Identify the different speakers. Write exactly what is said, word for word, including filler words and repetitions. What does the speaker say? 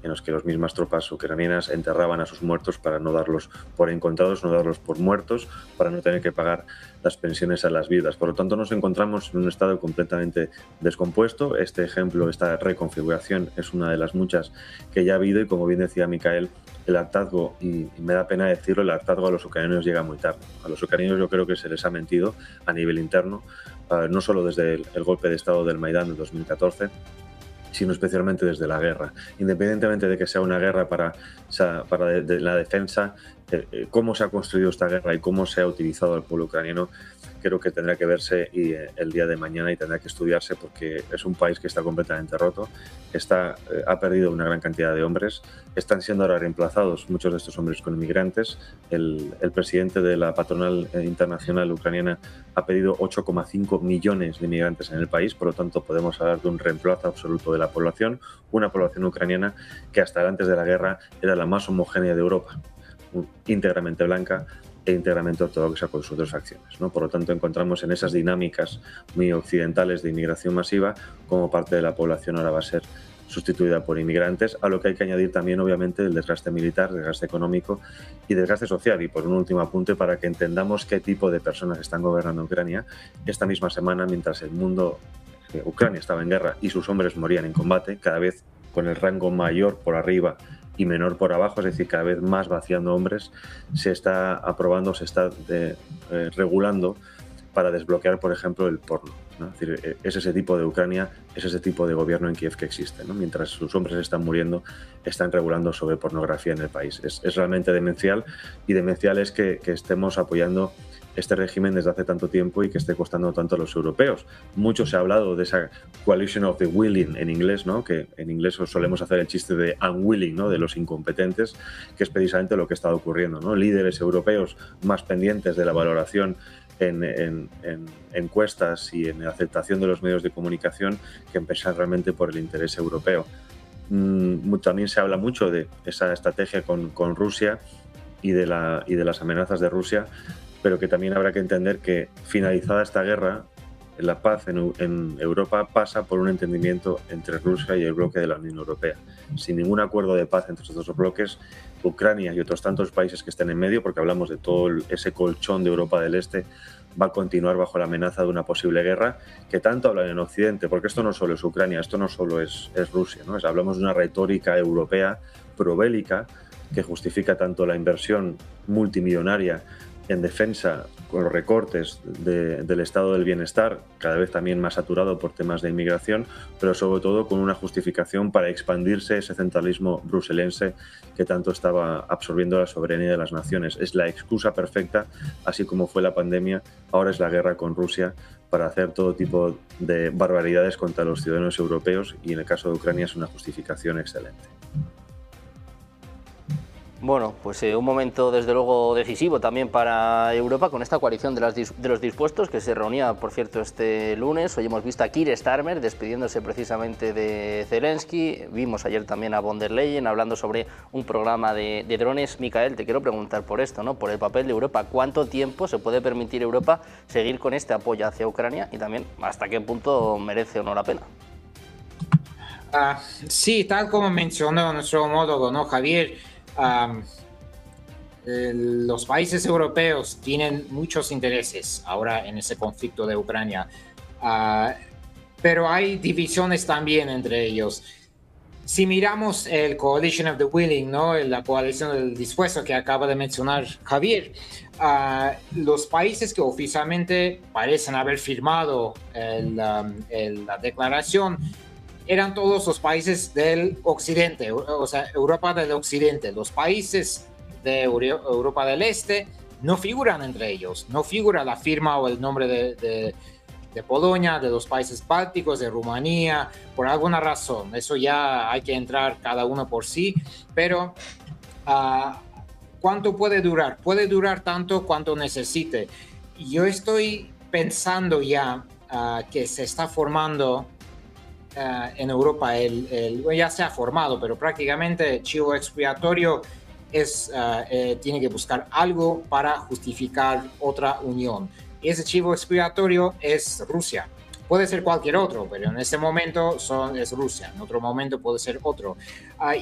Speaker 1: en los que las mismas tropas ucranianas enterraban a sus muertos para no darlos por encontrados, no darlos por muertos, para no tener que pagar las pensiones a las viudas. Por lo tanto, nos encontramos en un estado completamente descompuesto. Este ejemplo, esta reconfiguración, es una de las muchas que ya ha habido y, como bien decía Michael, el hartazgo, y me da pena decirlo, el hartazgo a los ucranianos llega muy tarde. A los ucranianos yo creo que se les ha mentido a nivel interno, uh, no solo desde el, el golpe de estado del Maidán de dos mil catorce, sino especialmente desde la guerra. Independientemente de que sea una guerra para, para de, de la defensa, eh, cómo se ha construido esta guerra y cómo se ha utilizado al pueblo ucraniano, creo que tendrá que verse y, eh, el día de mañana, y tendrá que estudiarse, porque es un país que está completamente roto, está, eh, ha perdido una gran cantidad de hombres, están siendo ahora reemplazados muchos de estos hombres con inmigrantes. El, el presidente de la patronal internacional ucraniana ha pedido ocho coma cinco millones de inmigrantes en el país, por lo tanto podemos hablar de un reemplazo absoluto de la población, una población ucraniana que hasta antes de la guerra era la más homogénea de Europa, íntegramente blanca e íntegramente ortodoxa con sus dos facciones, ¿no? Por lo tanto, encontramos en esas dinámicas muy occidentales de inmigración masiva como parte de la población ahora va a ser sustituida por inmigrantes, a lo que hay que añadir también, obviamente, el desgaste militar, desgaste económico y desgaste social. Y por un último apunte, para que entendamos qué tipo de personas están gobernando Ucrania, esta misma semana, mientras el mundo, eh, Ucrania estaba en guerra y sus hombres morían en combate, cada vez con el rango mayor por arriba y menor por abajo, es decir, cada vez más vaciando hombres, se está aprobando, se está de, eh, regulando para desbloquear, por ejemplo, el porno, ¿no? Es decir, es ese tipo de Ucrania, es ese tipo de gobierno en Kiev que existe, ¿no? Mientras sus hombres están muriendo, están regulando sobre pornografía en el país. Es, es realmente demencial, y demencial es que, que estemos apoyando este régimen desde hace tanto tiempo y que esté costando tanto a los europeos. Mucho se ha hablado de esa coalition of the willing en inglés, ¿no? Que en inglés solemos hacer el chiste de unwilling, ¿no? De los incompetentes, que es precisamente lo que está ocurriendo, ¿no? Líderes europeos más pendientes de la valoración en, en, en encuestas y en aceptación de los medios de comunicación que empezar realmente por el interés europeo. Mm, también se habla mucho de esa estrategia con, con Rusia y de, la, y de las amenazas de Rusia, pero que también habrá que entender que, finalizada esta guerra, la paz en, en Europa pasa por un entendimiento entre Rusia y el bloque de la Unión Europea. Sin ningún acuerdo de paz entre estos dos bloques, Ucrania y otros tantos países que estén en medio, porque hablamos de todo ese colchón de Europa del Este, va a continuar bajo la amenaza de una posible guerra, que tanto hablan en Occidente, porque esto no solo es Ucrania, esto no solo es, es Rusia, ¿no? Es, hablamos de una retórica europea probélica que justifica tanto la inversión multimillonaria en defensa, con los recortes de, del estado del bienestar, cada vez también más saturado por temas de inmigración, pero sobre todo con una justificación para expandirse ese centralismo bruselense que tanto estaba absorbiendo la soberanía de las naciones. Es la excusa perfecta, así como fue la pandemia, ahora es la guerra con Rusia, para hacer todo tipo de barbaridades contra los ciudadanos europeos, y en el caso de Ucrania es una justificación excelente.
Speaker 2: Bueno, pues eh, un momento desde luego decisivo también para Europa con esta coalición de, las dis de los dispuestos que se reunía, por cierto, este lunes. Hoy hemos visto a Keir Starmer despidiéndose precisamente de Zelensky. Vimos ayer también a von der Leyen hablando sobre un programa de, de drones. Michael, te quiero preguntar por esto, ¿no? Por el papel de Europa. ¿Cuánto tiempo se puede permitir Europa seguir con este apoyo hacia Ucrania? Y también, ¿hasta qué punto merece o no la pena?
Speaker 3: Uh, sí, tal como mencionó nuestro homólogo, ¿no, Javier? Um, eh, los países europeos tienen muchos intereses ahora en ese conflicto de Ucrania, uh, pero hay divisiones también entre ellos. Si miramos el Coalition of the Willing, ¿no? La coalición del dispuesto que acaba de mencionar Javier, uh, los países que oficialmente parecen haber firmado el, um, el, la declaración eran todos los países del occidente, o sea, Europa del occidente. Los países de Europa del este no figuran entre ellos, no figura la firma o el nombre de, de, de Polonia, de los países bálticos, de Rumanía, por alguna razón. Eso ya hay que entrar cada uno por sí, pero uh, ¿cuánto puede durar? Puede durar tanto cuanto necesite. Yo estoy pensando ya uh, que se está formando Uh, en Europa, el, el, ya se ha formado, pero prácticamente el chivo expiatorio es, uh, eh, tiene que buscar algo para justificar otra unión. Y ese chivo expiatorio es Rusia. Puede ser cualquier otro, pero en este momento son, es Rusia. En otro momento puede ser otro. Uh,